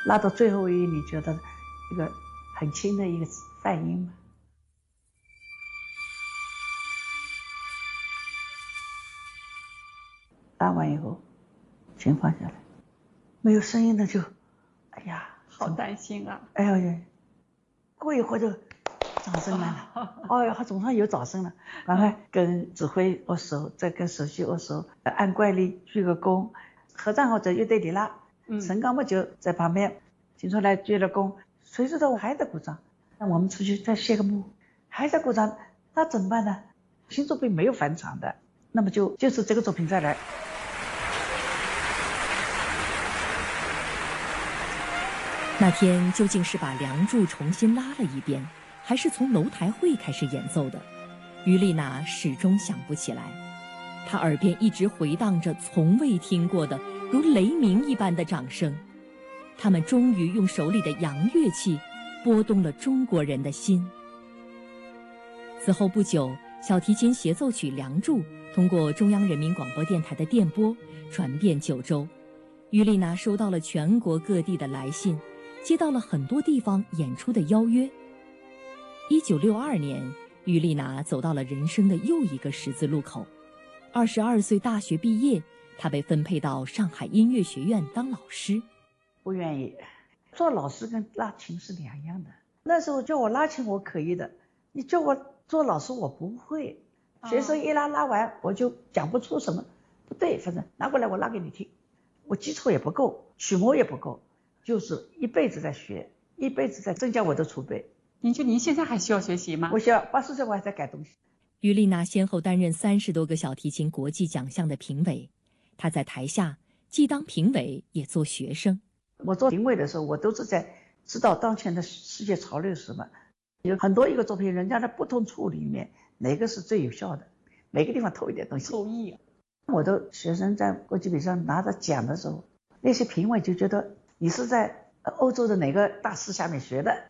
拉到最后一，你觉得一个很轻的一个泛音吗？拉完以后，琴放下来，没有声音的就，哎呀， 好担心啊！ 哎呀，过一会儿就掌声来了，哦哟，他总算有掌声了，赶快跟指挥握手，再跟首席握手，按惯例鞠个躬，合唱好在乐队里拉，陈刚木就在旁边请出来鞠了躬，谁知道我还在鼓掌，那我们出去再谢个幕，还在鼓掌，那怎么办呢？新作品没有返场的，那么就是这个作品再来。 那天究竟是把《梁祝》重新拉了一遍，还是从楼台会开始演奏的？于丽娜始终想不起来。她耳边一直回荡着从未听过的如雷鸣一般的掌声。他们终于用手里的洋乐器拨动了中国人的心。此后不久，小提琴协奏曲《梁祝》通过中央人民广播电台的电波传遍九州。于丽娜收到了全国各地的来信，接到了很多地方演出的邀约。1962年，于丽娜走到了人生的又一个十字路口。22岁大学毕业，她被分配到上海音乐学院当老师。 不愿意，做老师跟拉琴是两样的。那时候叫我拉琴我可以的，你叫我做老师我不会。学生一拉完我就讲不出什么不对，反正拿过来我拉给你听，我基础也不够，曲目也不够，就是一辈子在学，一辈子在增加我的储备。 您觉得您现在还需要学习吗？ 我需要80岁我还在改东西。 于丽娜先后担任30多个小提琴国际奖项的评委，她在台下既当评委也做学生。 我做评委的时候，我都是在知道当前的世界潮流是什么，有很多一个作品，人家的不同处理里面哪个是最有效的，每个地方偷一点东西。 凑艺。 我的学生在国际比赛拿着奖的时候，那些评委就觉得你是在欧洲的哪个大师下面学的，